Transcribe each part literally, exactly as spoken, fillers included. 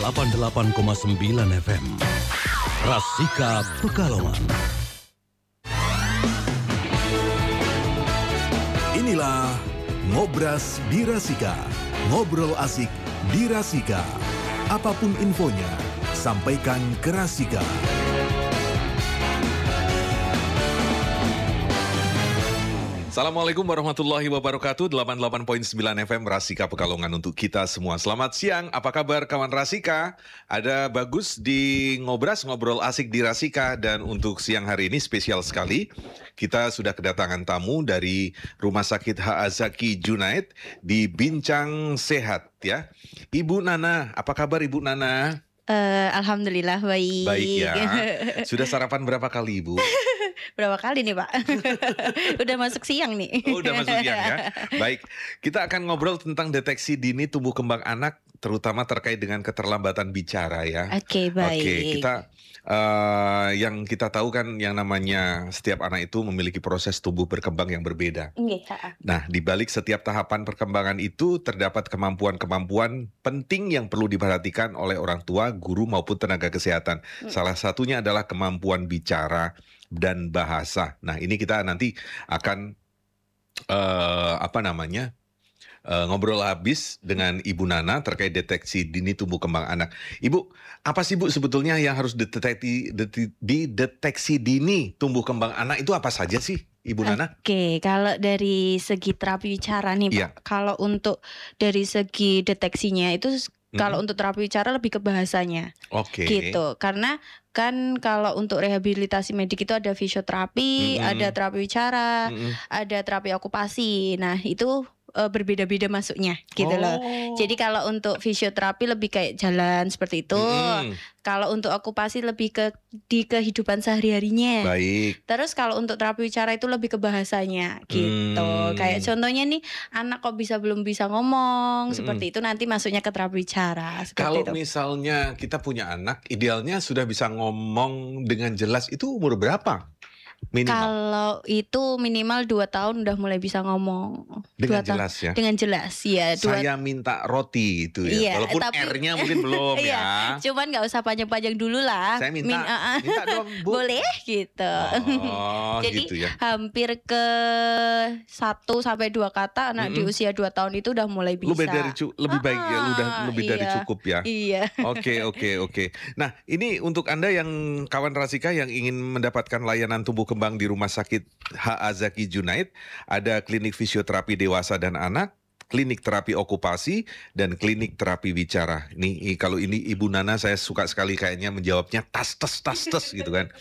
delapan puluh delapan koma sembilan F M. Rasika Pekalongan. Inilah Ngobras di Rasika. Ngobrol asik di Rasika. Apapun infonya, sampaikan ke Rasika. Assalamualaikum warahmatullahi wabarakatuh. delapan puluh delapan koma sembilan F M Rasika Pekalongan untuk kita semua. Selamat siang, apa kabar kawan Rasika? Ada Bagus di Ngobras, ngobrol asik di Rasika. Dan untuk siang hari ini spesial sekali. Kita sudah kedatangan tamu dari Rumah Sakit H A Zaki Junaid di Bincang Sehat ya. Ibu Nana, apa kabar Ibu Nana? Uh, Alhamdulillah baik. Baik ya. Sudah sarapan berapa kali Ibu? Berapa kali nih Pak? Udah masuk siang nih. Oh, udah masuk siang ya. Baik, kita akan ngobrol tentang deteksi dini tumbuh kembang anak, terutama terkait dengan keterlambatan bicara ya. Oke, okay, baik. Oke, kita uh, yang kita tahu kan yang namanya setiap anak itu memiliki proses tumbuh berkembang yang berbeda. Okay. Nah, di balik setiap tahapan perkembangan itu terdapat kemampuan-kemampuan penting yang perlu diperhatikan oleh orang tua, guru maupun tenaga kesehatan. Hmm. Salah satunya adalah kemampuan bicara dan bahasa. Nah, ini kita nanti akan uh, apa namanya uh, ngobrol habis dengan Ibu Nana terkait deteksi dini tumbuh kembang anak. Ibu, apa sih Bu sebetulnya yang harus dideteksi, dideteksi dini tumbuh kembang anak itu apa saja sih, Ibu Nana? Oke, kalau dari segi terapi bicara nih Pak, ya. Kalau untuk dari segi deteksinya itu hmm. kalau untuk terapi bicara lebih ke bahasanya. Oke. Gitu, karena kan kalau untuk rehabilitasi medik itu ada fisioterapi, mm-hmm. ada terapi bicara, mm-hmm. ada terapi okupasi. Nah itu e, berbeda-beda masuknya gitu oh. loh. Jadi kalau untuk fisioterapi lebih kayak jalan seperti itu. Mm-hmm. Kalau untuk okupasi lebih ke di kehidupan sehari-harinya. Baik. Terus kalau untuk terapi bicara itu lebih ke bahasanya gitu. Hmm. Kayak contohnya nih anak kok bisa belum bisa ngomong hmm. seperti itu, nanti masuknya ke terapi bicara. Kalau itu. misalnya kita punya anak, idealnya sudah bisa ngomong dengan jelas itu umur berapa? Minimal. Kalau itu minimal dua tahun udah mulai bisa ngomong. Dengan dua jelas ta- ya? Dengan jelas ya. Dua... Saya minta roti itu ya. Iya, walaupun tapi... R-nya mungkin belum iya, ya. Cuman gak usah panjang-panjang dulu lah. Saya minta, Min- uh-uh. minta dong Bu. Boleh gitu. Oh, Jadi gitu ya. hampir ke satu sampai dua kata anak mm-hmm. di usia dua tahun itu udah mulai bisa. Lebih dari cu- lebih baik ya, udah lebih iya, dari cukup ya. Iya. Oke, oke, oke. Nah, ini untuk Anda yang kawan Rasika yang ingin mendapatkan layanan tumbuh kembang di Rumah Sakit H A Zaki Junaid, ada klinik fisioterapi dewasa dan anak, klinik terapi okupasi, dan klinik terapi bicara. Ini kalau ini Ibu Nana saya suka sekali kayaknya menjawabnya tas tas tas tas gitu kan.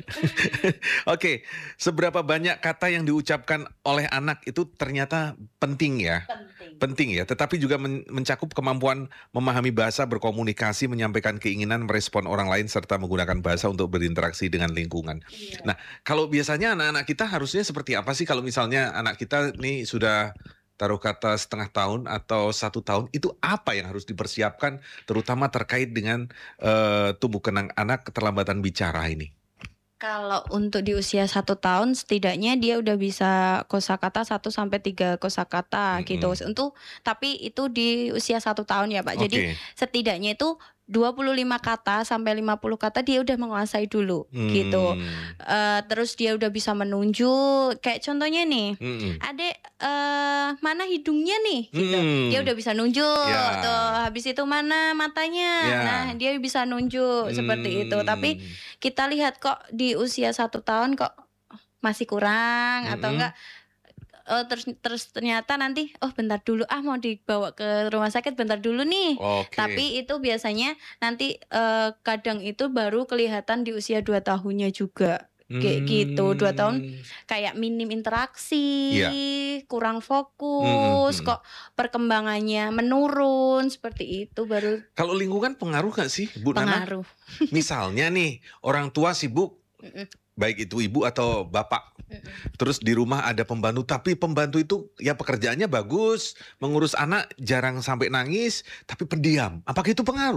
Oke, seberapa banyak kata yang diucapkan oleh anak itu ternyata penting ya. Penting. Penting ya, tetapi juga men- mencakup kemampuan memahami bahasa, berkomunikasi, menyampaikan keinginan, merespon orang lain serta menggunakan bahasa untuk berinteraksi dengan lingkungan. Iya. Nah, kalau biasanya anak-anak kita harusnya seperti apa sih kalau misalnya anak kita nih sudah taruh kata setengah tahun atau satu tahun, itu apa yang harus dipersiapkan terutama terkait dengan uh, tumbuh kembang anak keterlambatan bicara ini? Kalau untuk di usia satu tahun setidaknya dia udah bisa kosakata satu sampai tiga kosakata mm-hmm. gitu. Untuk tapi itu di usia satu tahun ya Pak. Okay. Jadi setidaknya itu dua puluh lima kata sampai lima puluh kata dia udah menguasai dulu hmm. gitu. Uh, terus dia udah bisa menunjuk. Kayak contohnya nih, hmm. Adek uh, mana hidungnya nih gitu. Hmm. Dia udah bisa nunjuk. Yeah. Tuh, habis itu mana matanya. Yeah. Nah, dia bisa nunjuk hmm. seperti itu. Tapi kita lihat kok di usia satu tahun kok masih kurang hmm. atau enggak. Oh, terus terus ternyata nanti oh bentar dulu ah mau dibawa ke rumah sakit bentar dulu nih. Okay. Tapi itu biasanya nanti uh, kadang itu baru kelihatan di usia dua tahunnya juga. Kayak hmm. gitu, dua tahun kayak minim interaksi, yeah. kurang fokus, hmm. kok perkembangannya menurun seperti itu baru. Kalau lingkungan pengaruh gak sih Bu Nana? Pengaruh. Misalnya nih orang tua sibuk, baik itu ibu atau bapak. Terus di rumah ada pembantu, tapi pembantu itu ya pekerjaannya bagus, mengurus anak jarang sampai nangis, tapi pendiam. Apakah itu pengaruh?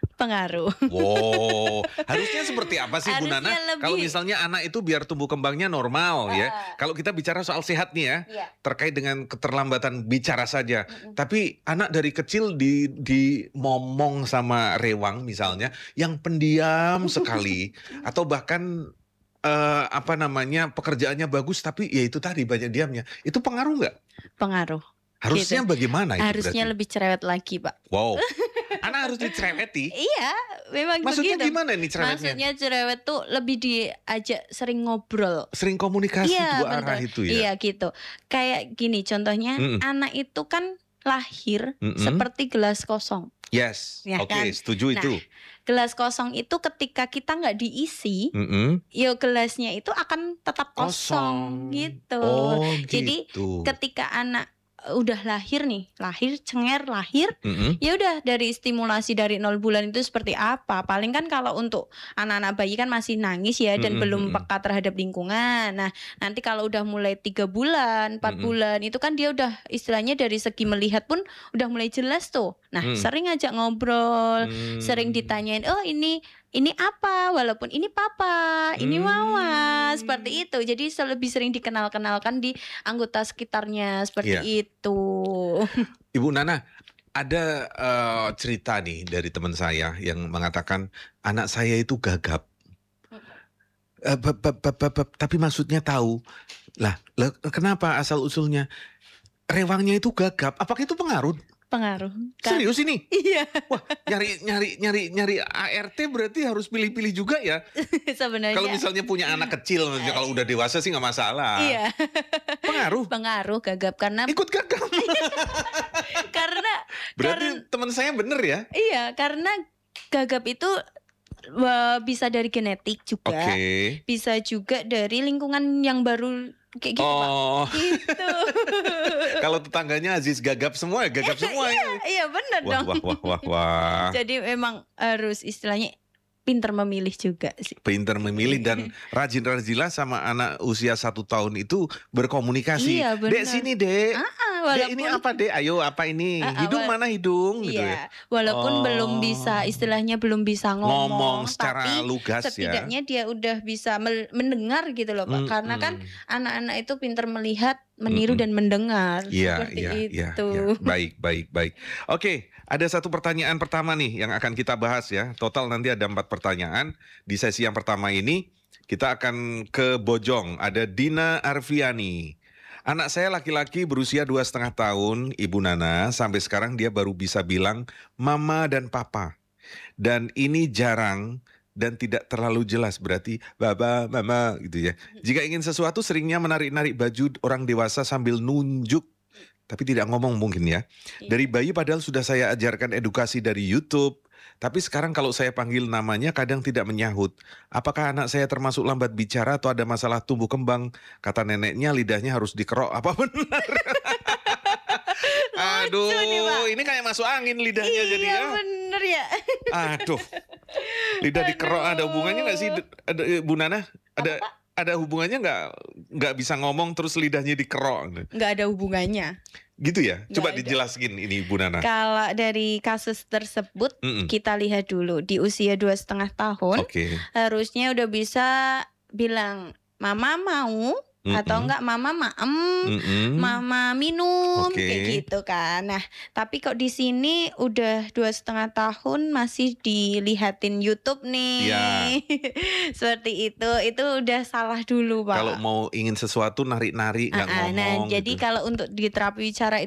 Pengaruh. Wow, harusnya seperti apa sih Bu Harusnya Nana? lebih- Kalau misalnya anak itu biar tumbuh kembangnya normal ya. Ah. Kalau kita bicara soal sehat nih ya, Iya. terkait dengan keterlambatan bicara saja. Mm-mm. Tapi anak dari kecil di di momong sama rewang misalnya, yang pendiam sekali, atau bahkan eh, apa namanya pekerjaannya bagus, tapi ya itu tadi banyak diamnya. Itu pengaruh nggak? Pengaruh. Harusnya bagaimana itu Harusnya berarti? lebih cerewet lagi, Pak. Wow, anak harus dicereweti. Iya, memang Maksudnya begitu. gimana nih cerewetnya? Maksudnya cerewet tuh lebih diajak sering ngobrol. Sering komunikasi Iya, dua arah betul. itu ya. Iya gitu. Kayak gini contohnya, Mm-mm. anak itu kan lahir Mm-mm. seperti gelas kosong. Yes, Ya oke, kan? setuju Nah, itu. Gelas kosong itu ketika kita nggak diisi, Mm-mm. ya gelasnya itu akan tetap kosong, gitu. Oh, Jadi, gitu. Ketika anak eh, udah lahir nih, lahir cenger lahir, Mm-mm. ya udah dari stimulasi dari nol bulan itu seperti apa? Paling kan kalau untuk anak-anak bayi kan masih nangis ya dan Mm-mm, belum mm-mm. peka terhadap lingkungan. Nah, nanti kalau udah mulai tiga bulan, empat Mm-mm. bulan itu kan dia udah istilahnya dari segi melihat pun udah mulai jelas tuh. Nah, Mm. sering ajak ngobrol, Hmm. sering ditanyain, "Oh, ini ini apa?" Walaupun ini papa, ini mama, Hmm. seperti itu. Jadi se- lebih sering dikenal-kenalkan di anggota sekitarnya seperti Iya. itu. Ibu Nana, ada eh, cerita nih dari teman saya yang mengatakan anak saya itu gagap. Eh, beb- beb- beb- beb- beb, tapi maksudnya tahu. Lah, lah, kenapa asal usulnya? Rewangnya itu gagap. Apakah itu pengaruh? Pengaruh. Kan- Serius ini? Iya, Wah, nyari nyari nyari nyari A R T berarti harus pilih-pilih juga ya. sebenarnya. Kalau misalnya punya anak kecil, kalau udah dewasa sih nggak masalah. Iya, Pengaruh. pengaruh gagap karena Ikut gagap. karena Berarti karena teman saya bener ya. iya, karena gagap itu wah, bisa dari genetik juga. Oke. Bisa juga dari lingkungan yang baru kayak gitu, Pak. Oh, Gitu. kalau tetangganya Aziz gagap semua, ya gagap semua. Iya, ini. iya benar Wah, dong. wah, wah, wah, wah. Jadi memang harus istilahnya pinter memilih juga sih. Pinter memilih dan rajin-rajinlah sama anak usia satu tahun itu berkomunikasi. Iya, benar. Dek sini dek. Ah, Dek walaupun ini apa dek? Ayo apa ini? Ah, ah, Hidung wal- mana hidung? Gitu ya. iya, walaupun Oh. belum bisa istilahnya belum bisa ngomong, Ngomong secara tapi lugas ya. setidaknya dia udah bisa mel- mendengar gitu loh, Pak. Mm, Karena kan mm. anak-anak itu pinter melihat, meniru Mm-mm. dan mendengar. Iya, Seperti iya, iya, itu. iya. Baik, baik, baik. Oke, ada satu pertanyaan pertama nih yang akan kita bahas ya. Total nanti ada empat pertanyaan. Di sesi yang pertama ini kita akan ke Bojong. Ada Dina Arfiani. Anak saya laki-laki berusia dua setengah tahun, Ibu Nana. Sampai sekarang dia baru bisa bilang mama dan papa. Dan ini jarang dan tidak terlalu jelas, berarti baba, mama gitu ya. Jika ingin sesuatu seringnya menarik-narik baju orang dewasa sambil nunjuk, tapi tidak ngomong mungkin ya. Dari bayi padahal sudah saya ajarkan edukasi dari YouTube, tapi sekarang kalau saya panggil namanya kadang tidak menyahut. Apakah anak saya termasuk lambat bicara atau ada masalah tumbuh kembang? Kata neneknya lidahnya harus dikerok, apa benar? Aduh, nih, Pak. ini kayak masuk angin lidahnya jadi Iya ya. bener ya. Aduh, lidah dikerok ada hubungannya nggak sih, ada Bu Nana? Ada ada hubungannya nggak nggak bisa ngomong terus lidahnya dikerok, Nggak ada hubungannya. gitu ya? Coba Nggak ada. dijelaskin ini Bu Nana. Kalau dari kasus tersebut Mm-mm. kita lihat dulu di usia dua setengah tahun Oke. harusnya udah bisa bilang mama mau atau Mm-mm. enggak mama maem. Mm-mm. Mama minum Oke. kayak gitu kan. Nah, tapi kok di sini udah dua setengah tahun masih dilihatin YouTube nih, Iya. seperti itu. Itu udah salah dulu, Pak. Kalau mau ingin sesuatu narik-narik nggak Ah, ah, ngomong. nah, jadi gitu. kalau untuk di terapi bicara